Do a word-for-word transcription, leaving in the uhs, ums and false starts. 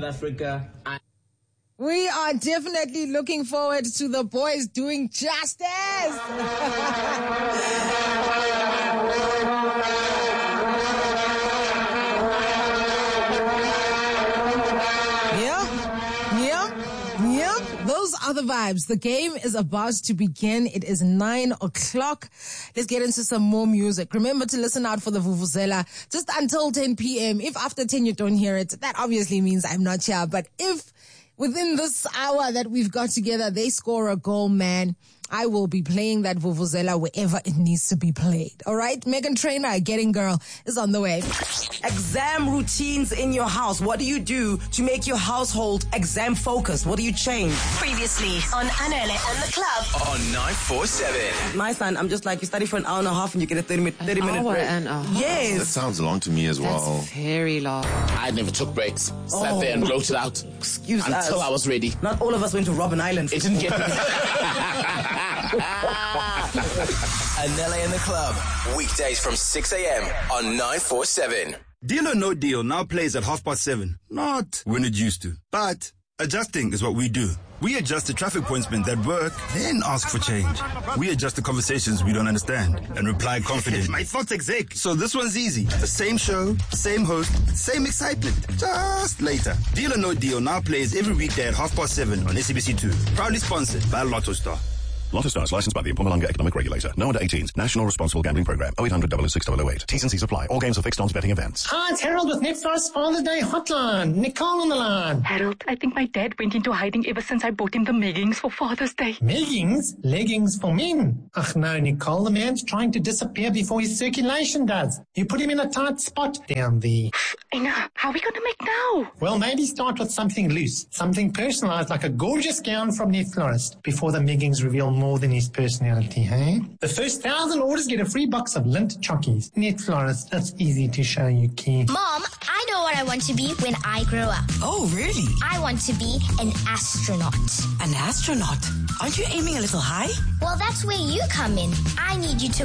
Africa. I- We are definitely looking forward to the boys doing justice. Yep, yep, yep. Those are the vibes. The game is about to begin. It is nine o'clock. Let's get into some more music. Remember to listen out for the Vuvuzela just until ten p.m. If after ten you don't hear it, that obviously means I'm not here. But if within this hour that we've got together, they score a goal, man, I will be playing that Vuvuzela wherever it needs to be played. All right? Megan Trainor, Getting Girl, is on the way. Exam routines in your house. What do you do to make your household exam focused? What do you change? Previously on Anele and the Club. On nine four seven. My son, I'm just like, you study for an hour and a half and you get a thirty minute, thirty minute hour break. and a half. Yes. That sounds long to me as well. That's very long. I never took breaks. Sat Oh. there and wrote it out Excuse until us. I was ready. Not all of us went to Robben Island. It didn't get me. Anele and the Club. Weekdays from six a.m. on nine four seven. Deal or No Deal now plays at half past seven. Not when it used to. But adjusting is what we do. We adjust the traffic pointsmen that work, then ask for change. We adjust the conversations we don't understand and reply confident. My thoughts exec. So this one's easy. The same show, same host, same excitement. Just later. Deal or No Deal now plays every weekday at half past seven on S A B C two. Proudly sponsored by Lotto Star. Lotto Stars, licensed by the Mpumalanga Economic Regulator. No under eighteens. National Responsible Gambling Program. oh eight hundred, double oh six, double oh eight. T's and C's apply. All games are fixed odds betting events. Hi, it's Harold with Netflix Father's Day Hotline. Nicole on the line. Harold, I think my dad went into hiding ever since I bought him the leggings for Father's Day. Leggings? Leggings for men? Ach no, Nicole, the man's trying to disappear before his circulation does. You put him in a tight spot down there. I know. How are we going to make now? Well, maybe start with something loose. Something personalized like a gorgeous gown from Net Florist before the leggings reveal more than his personality, hey? The first thousand orders get a free box of Lindt Chockies. Net Florist, that's easy to show you care. Mom, I know what I want to be when I grow up. Oh, really? I want to be an astronaut. An astronaut? Aren't you aiming a little high? Well, that's where you come in. I need you to